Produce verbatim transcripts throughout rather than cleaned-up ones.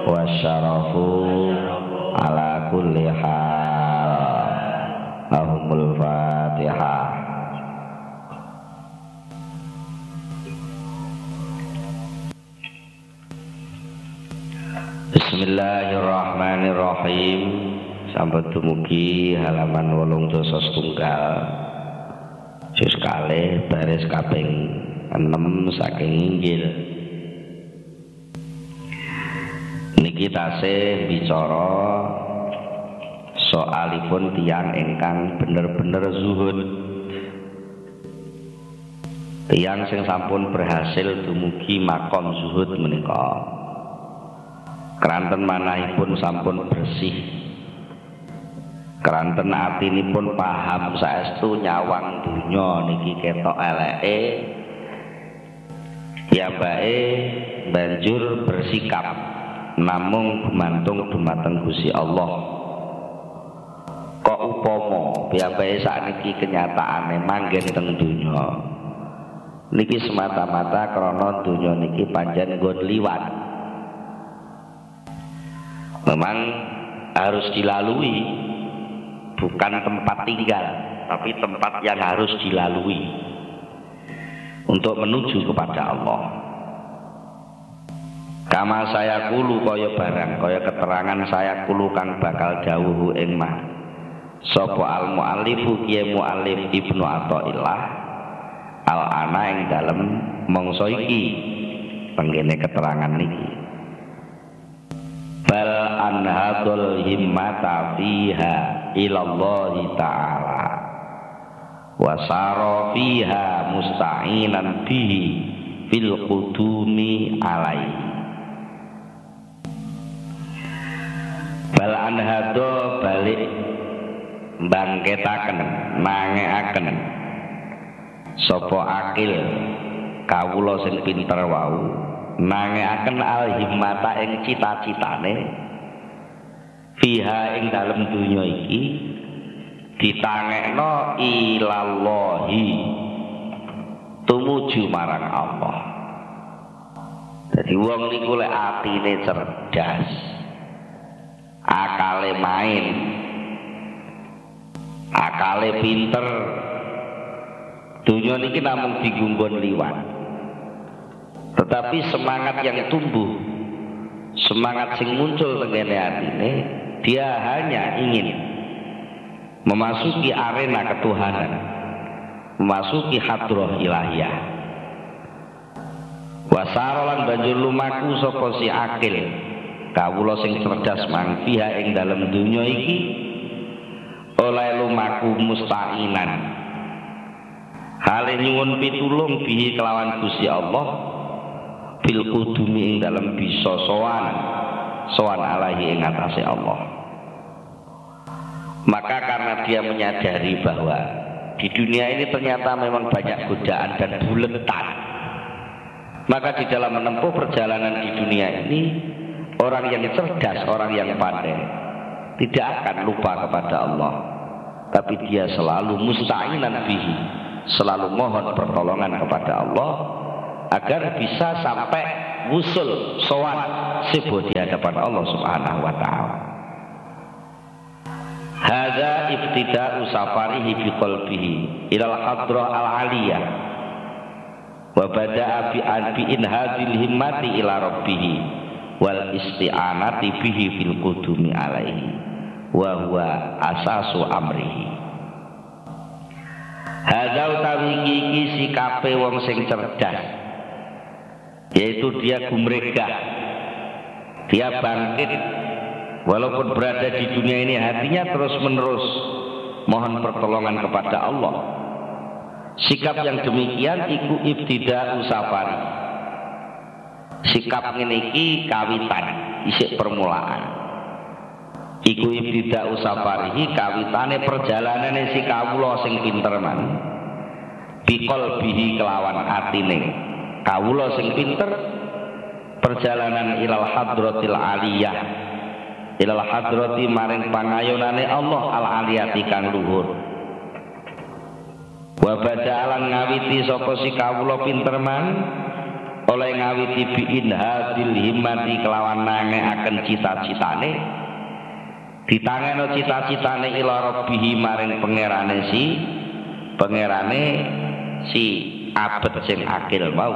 wasyarafu ala kulli hal. Ahumul Fatihah. Bismillahirrahmanirrahim. Sampai dumugi halaman wolung dosa setunggal juz kalih baris kaping enam saking Injil. Niki tasih bicara soalipun tiyang ingkang bener-bener zuhud, tiyang sing sampun berhasil dumugi makom zuhud menika. Keranten manahipun sampun bersih, keranten atinipun paham saestu nyawang dunya niki ketok eleke, piyambake banjur bersikap namung gumantung dumateng Gusti Allah. Kok upama piyambake sakniki kenyataane manggen teng dunya niki semata-mata krana dunya niki pancen nggon liwat, memang harus dilalui, bukan tempat tinggal, tapi tempat yang harus dilalui untuk menuju kepada Allah. Kama saya kulu kaya barang, kaya keterangan saya kulu kang bakal dawuh ing mah sapa al muallifu kiye muallif Ibnu Athaillah al ana ing dalem mangsa iki penggene keterangan niki. Bal anhadul himmata fiha ilallahi ta'ala wa sara fiha musta'inan bihi fil qudumi alaihi. Bal anhado balik bangkitaken nangekaken sapa akil kawula sing pinter wau nangekaken al himmata ing cita-citane fiha ing dalem dunya iki ditangekno ilallahi tumuju marang Allah. Jadi wong niku lek atine cerdas, akale main, akale pinter, dunia niki namung digunggon liwat. Tetapi semangat yang tumbuh, semangat sing muncul tengene atine, dia hanya ingin memasuki arena ketuhanan, memasuki hadrah ilahiyah. Wasarolan banjur lumaku sapa si akil kawula sing cerdas mangfiha ing dalem dunya iki oleh lumaku musta'inan hale nyuwun pitulung bihi kelawan Gusti Allah bil qudumi ing dalem bisa sowan sowan alahi ing atase Allah. Maka karena dia menyadari bahwa di dunia ini ternyata memang banyak godaan dan buletan, maka di dalam menempuh perjalanan di dunia ini orang yang cerdas, orang yang pandai tidak akan lupa kepada Allah, tapi dia selalu musta'inan bihi, selalu mohon pertolongan kepada Allah agar bisa sampai wusul sowan sibu di hadapan Allah Subhanahu wa taala. Hadza ibtida'u safarihi bi qalbihi ilal hadrah al aliyah wa bada'a bi bi inhadil himmati ila rabbih wal isti'anati bihi fil qudumi alaihi wa huwa asasu amrihi. Hadza utawi iki sikape wong sing cerdas, yaitu dia gumregah, dia bangkit walaupun berada di dunia ini hatinya terus menerus mohon pertolongan kepada Allah. Sikap yang demikian iku ibtida'u safari, sikap ngene iki kawitan isik permulaan. Iku ibtida'u safarihi kawitane perjalanane si kawula sing pinter man bikol bihi kelawan atine kawula sing pinter perjalanan ilal hadratil aliyah ilal hadrati maring pangayonane Allah al aliyati kang luhur. Wa badalan ngawiti sapa si kawula pinter man oleh ngawiti biin hadil himmati kelawan nangeaken cita-citane, ditangeno cita-citane ila rabbihi maring pangerane si pangerane si abet sing akil mau,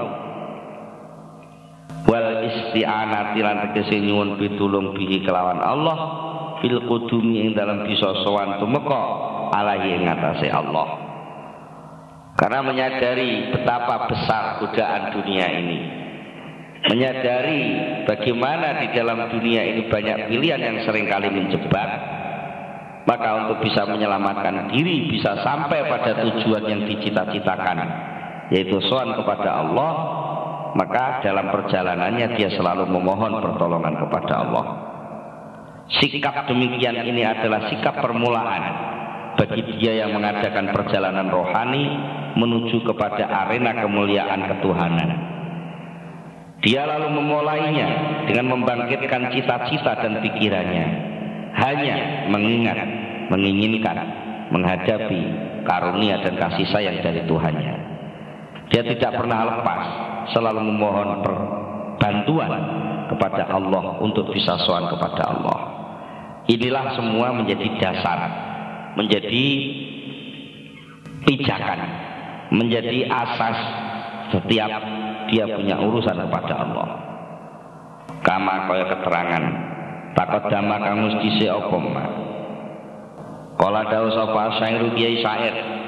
wal isti'anati lan tegese nyuwun pitulung bihi kelawan Allah fil qudumi ing dalam bisa sowan tumeka alahi ing atase Allah. Karena menyadari betapa besar godaan dunia ini, menyadari bagaimana di dalam dunia ini banyak pilihan yang seringkali menjebak, maka untuk bisa menyelamatkan diri, bisa sampai pada tujuan yang dicita-citakan, yaitu sowan kepada Allah, maka dalam perjalanannya dia selalu memohon pertolongan kepada Allah. Sikap demikian ini adalah sikap permulaan bagi dia yang mengadakan perjalanan rohani menuju kepada arena kemuliaan ketuhanan. Dia lalu memulainya dengan membangkitkan cita-cita dan pikirannya, hanya mengingat, menginginkan, menghadapi karunia dan kasih sayang dari Tuhannya. Dia tidak pernah lepas, selalu memohon bantuan kepada Allah untuk bisa sowan kepada Allah. Inilah semua menjadi dasar, menjadi pijakan, menjadi asas setiap dia punya urusan kepada Allah. Kama kaya keterangan takut dama kang mesti se apa mak. Kala dawuh sapa syair kiai syair